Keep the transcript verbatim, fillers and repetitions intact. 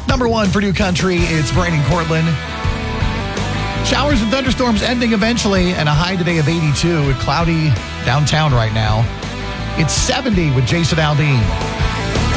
Number one for New Country, it's Brandon Cortland. Showers and thunderstorms ending eventually, and a high today of eighty-two with cloudy downtown right now. It's seventy with Jason Aldean.